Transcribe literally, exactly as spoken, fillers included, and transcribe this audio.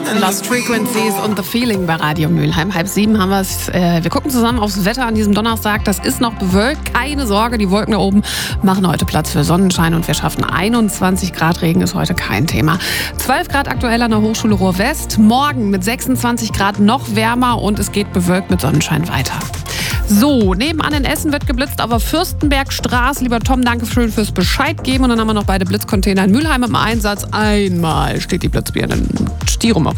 Lost Frequencies und The Feeling bei Radio Mülheim. Halb sieben haben wir es. Äh, wir gucken zusammen aufs Wetter an diesem Donnerstag. Das ist noch bewölkt. Keine Sorge, die Wolken da oben machen heute Platz für Sonnenschein und wir schaffen einundzwanzig Grad. Regen ist heute kein Thema. zwölf Grad aktuell an der Hochschule Ruhr-West. Morgen mit sechsundzwanzig Grad noch wärmer und es geht bewölkt mit Sonnenschein weiter. So, nebenan in Essen wird geblitzt auf der Fürstenbergstraße. Lieber Tom, danke schön fürs Bescheid geben. Und dann haben wir noch beide Blitzcontainer in Mülheim im Einsatz. Einmal steht die Blitzbirne in Stirum auf